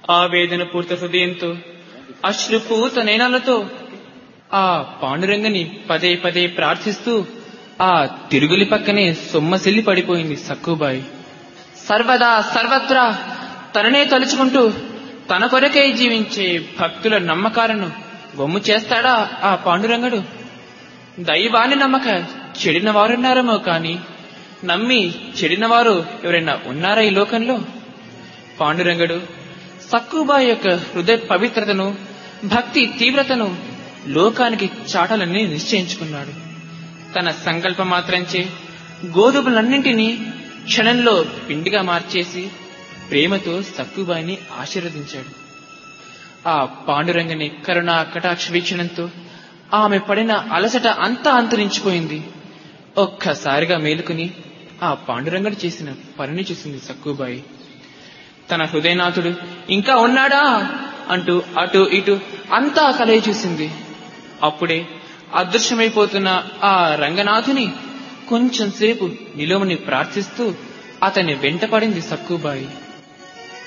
ఆవేదన పూర్త హృదయంతో అశ్రుపూత నయనాలతో ఆ పాండురంగని పదే పదే ప్రార్థిస్తూ ఆ తిరుగులి పక్కనే సొమ్మసిల్లి పడిపోయింది సక్కుబాయి. సర్వదా సర్వత్రా తననే తలుచుకుంటూ తన కొరకై జీవించే భక్తుల నమ్మకాలను వమ్ము చేస్తాడా ఆ పాండురంగడు? దైవాన్ని నమ్మక చెడిన వారున్నారేమో కాని నమ్మి చెడిన వారు ఎవరైనా ఉన్నారా ఈ లోకంలో? పాండురంగడు సక్కుబాయి యొక్క హృదయ పవిత్రతను, భక్తి తీవ్రతను లోకానికి చాటాలని నిశ్చయించుకున్నాడు. తన సంకల్ప మాత్రంచే గోధుమలన్నింటినీ క్షణంలో పిండిగా మార్చేసి ప్రేమతో సక్కుబాయిని ఆశీర్వదించాడు. ఆ పాండురంగని కరుణా కటాక్ష వీక్షణంతో ఆమె పడిన అలసట అంతా అంతరించిపోయింది. ఒక్కసారిగా మేలుకుని ఆ పాండురంగడు చేసిన పనిని చూసింది సక్కుబాయి. తన హృదయనాథుడు ఇంకా ఉన్నాడా అంటూ అటు ఇటు అంతా కలయి చూసింది. అప్పుడే అదృశ్యమైపోతున్న ఆ రంగనాథుని కొంచెం సేపు నిలువని ప్రార్థిస్తూ అతన్ని వెంటపడింది సక్కుబాయి.